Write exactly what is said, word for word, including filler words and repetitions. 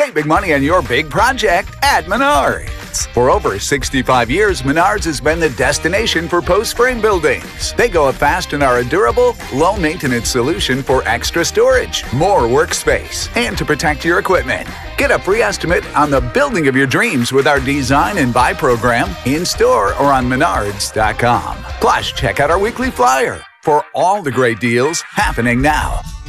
Save big money on your big project at Menards. For over sixty-five years, Menards has been the destination for post frame buildings. They go up fast and are a durable, low-maintenance solution for extra storage, more workspace, and to protect your equipment. Get a free estimate on the building of your dreams with our Design and Buy program in-store or on menards dot com. Plus, check out our weekly flyer for all the great deals happening now.